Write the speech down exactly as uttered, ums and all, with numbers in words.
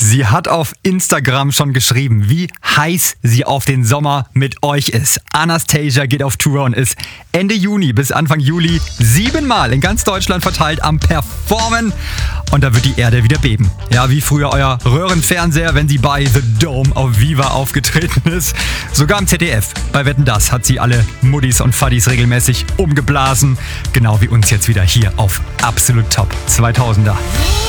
Sie hat auf Instagram schon geschrieben, wie heiß sie auf den Sommer mit euch ist. Anastasia geht auf Tour und ist Ende Juni bis Anfang Juli siebenmal in ganz Deutschland verteilt am Performen. Und da wird die Erde wieder beben. Ja, wie früher euer Röhrenfernseher, wenn sie bei The Dome auf Viva aufgetreten ist. Sogar im Z D F. Bei Wetten, das hat sie alle Muddis und Faddis regelmäßig umgeblasen. Genau wie uns jetzt wieder hier auf Absolut Top zweitausender.